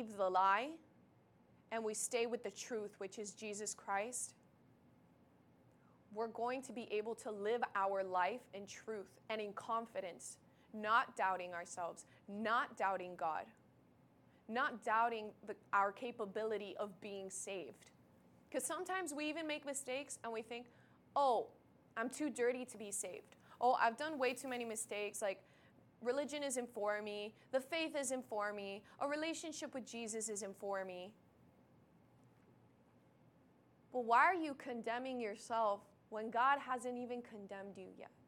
leave the lie and we stay with the truth, which is Jesus Christ, we're going to be able to live our life in truth and in confidence, not doubting ourselves, not doubting God, not doubting our capability of being saved. Because sometimes we even make mistakes and we think, oh, I'm too dirty to be saved. Oh, I've done way too many mistakes. Like, religion isn't for me. The faith isn't for me. A relationship with Jesus isn't for me. But why are you condemning yourself when God hasn't even condemned you yet?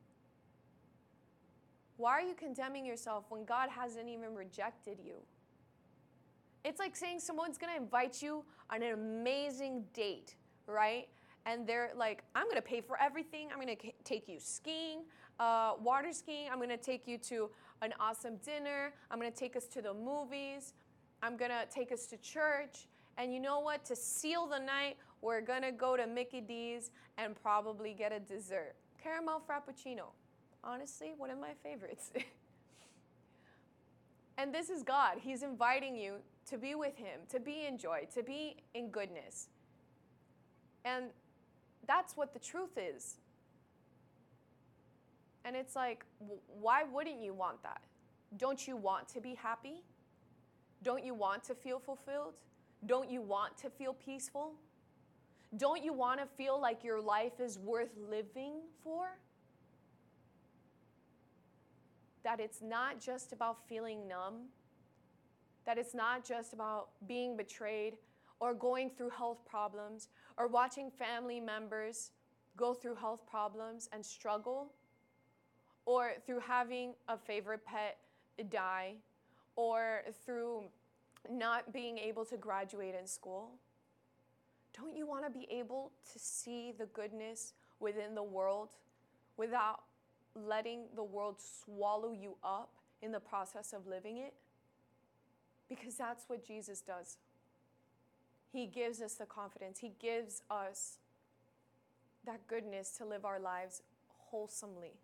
Why are you condemning yourself when God hasn't even rejected you? It's like saying someone's going to invite you on an amazing date, right? And they're like, I'm going to pay for everything. I'm going to take you skiing, water skiing. I'm going to take you to an awesome dinner. I'm going to take us to the movies. I'm going to take us to church. And you know what? To seal the night, we're going to go to Mickey D's and probably get a dessert. Caramel Frappuccino. Honestly, one of my favorites. And this is God. He's inviting you to be with him, to be in joy, to be in goodness. And that's what the truth is. And it's like, why wouldn't you want that? Don't you want to be happy? Don't you want to feel fulfilled? Don't you want to feel peaceful? Don't you want to feel like your life is worth living for? That it's not just about feeling numb, that it's not just about being betrayed or going through health problems or watching family members go through health problems and struggle, or through having a favorite pet die, or through not being able to graduate in school. Don't you want to be able to see the goodness within the world without letting the world swallow you up in the process of living it? Because that's what Jesus does. He gives us the confidence. He gives us that goodness to live our lives wholesomely,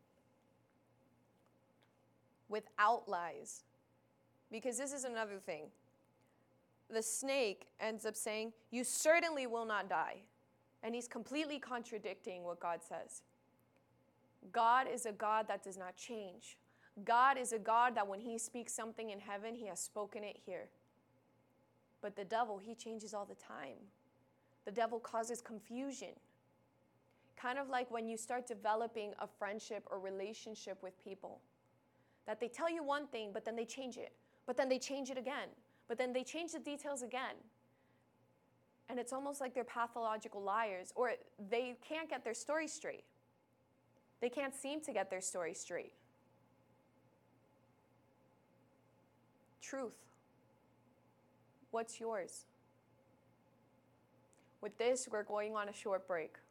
without lies. Because this is another thing. The snake ends up saying, you certainly will not die. And he's completely contradicting what God says. God is a God that does not change. God is a God that when he speaks something in heaven, he has spoken it here. But the devil, he changes all the time. The devil causes confusion. Kind of like when you start developing a friendship or relationship with people, that they tell you one thing, but then they change it. But then they change it again. But then they change the details again. And it's almost like they're pathological liars, or they can't get their story straight. They can't seem to get their story straight. Truth. What's yours? With this, we're going on a short break.